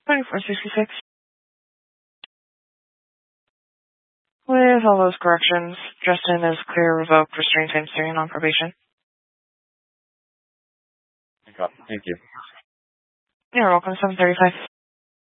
2466. With all those corrections, Justin is clear, revoked, restrained time steering on probation. Okay. Thank you. You're welcome. 735.